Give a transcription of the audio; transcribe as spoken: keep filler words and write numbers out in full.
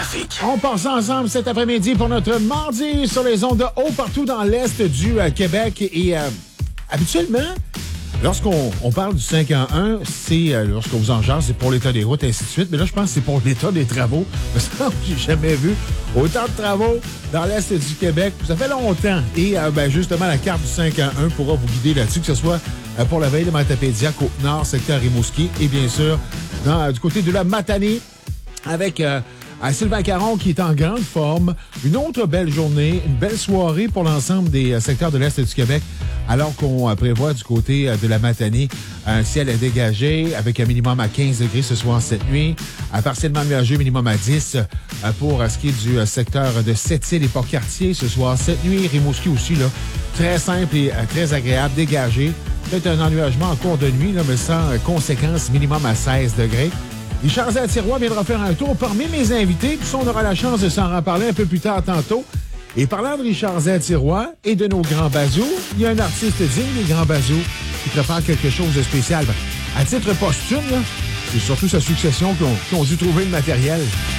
trafic. On passe ensemble cet après-midi pour notre mardi sur les ondes de haut partout dans l'Est du euh, Québec. Et euh, habituellement, lorsqu'on on parle du cinq un un, c'est euh, lorsqu'on vous en jase, c'est pour l'état des routes et ainsi de suite. Mais là, je pense que c'est pour l'état des travaux. J'ai jamais vu autant de travaux dans l'Est du Québec. Ça fait longtemps. Et euh, ben, justement, la carte du cinq un un pourra vous guider là-dessus, que ce soit euh, pour la veille de Matapédia, Côte-Nord, secteur Rimouski, et bien sûr, dans, euh, du côté de la Matanée, avec euh, Sylvain Caron qui est en grande forme. Une autre belle journée, une belle soirée pour l'ensemble des euh, secteurs de l'Est du Québec, alors qu'on euh, prévoit du côté euh, de la Matanée un ciel dégagé avec un minimum à quinze degrés ce soir, cette nuit, un partiellement nuageux, minimum à dix euh, pour euh, ce qui est du euh, secteur de Sept-Îles et Port-Cartier ce soir, cette nuit. Rimouski aussi, là, très simple et euh, très agréable, dégagé. Peut-être un ennuagement en cours de nuit, là, mais sans euh, conséquence, minimum à seize degrés. Richard Zatirois viendra faire un tour parmi mes invités, puis ça, on aura la chance de s'en reparler un peu plus tard tantôt. Et parlant de Richard Zatirois et de nos grands bazous, il y a un artiste digne des grands bazous qui prépare quelque chose de spécial. À titre posthume, là, c'est surtout sa succession qui ont, qui ont dû trouver le matériel.